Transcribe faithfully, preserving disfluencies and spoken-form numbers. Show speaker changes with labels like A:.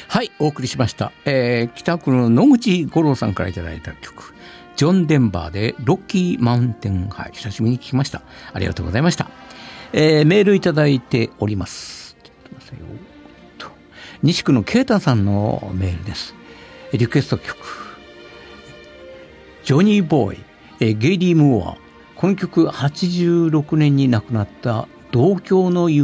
A: はい、お送りしました、えー、北区の野口五郎さんからいただいた曲、ジョン・デンバーでロッキーマウンテンハイ、久しぶりに聞きました。ありがとうございました。えー、メールいただいております。西区のケイタさんのメールです。リクエスト曲、ジョニー・ボーイ、えー、ゲイリー・ムーア。この曲はちじゅうろくねんに亡くなった同郷の友